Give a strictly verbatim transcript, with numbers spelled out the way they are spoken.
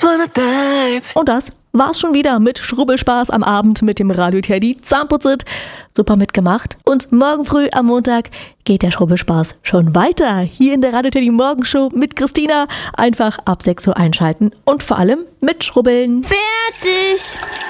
wanna dive. Und das war's schon wieder mit Schrubbelspaß am Abend mit dem Radio Teddy Zahnputzit. Super mitgemacht. Und morgen früh am Montag geht der Schrubbelspaß schon weiter. Hier in der Radio Teddy Morgenshow mit Christina. Einfach ab sechs Uhr einschalten und vor allem mitschrubbeln. Fertig!